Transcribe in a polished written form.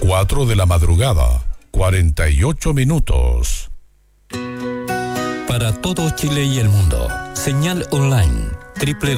4 de la madrugada, 48 minutos. Para todo Chile y el mundo, señal online,